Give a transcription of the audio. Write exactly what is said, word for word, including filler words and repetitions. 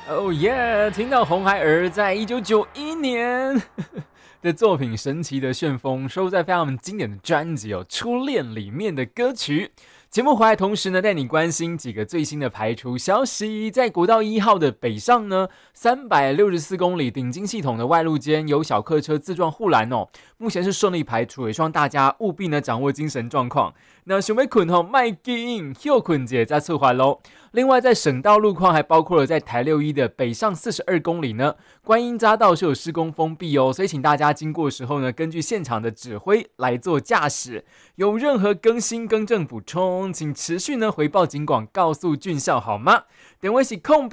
哦耶！听到红孩儿在一九九一年的作品《神奇的旋风》收录在非常经典的专辑哦《初恋》里面的歌曲。节目回来同时呢，带你关心几个最新的排除消息。在国道一号的北上呢，三百六十四公里顶金系统的外路间有小客车自撞护栏哦，目前是顺利排除，也希望大家务必呢掌握精神状况。那想要困吼，卖紧，休困者再出发喽。另外，在省道路况还包括了在台六一的北上四十二公里呢，观音匝道是有施工封闭哦，所以请大家经过的时候呢，根据现场的指挥来做驾驶。有任何更新、更正、补充，请持续呢回报警广，告诉俊孝好吗？电话是空白。